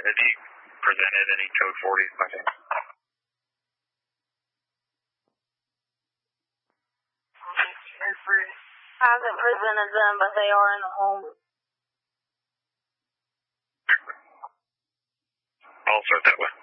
Has he presented any code 40s by chance? Hasn't presented them, but they are in the home. I'll start that way.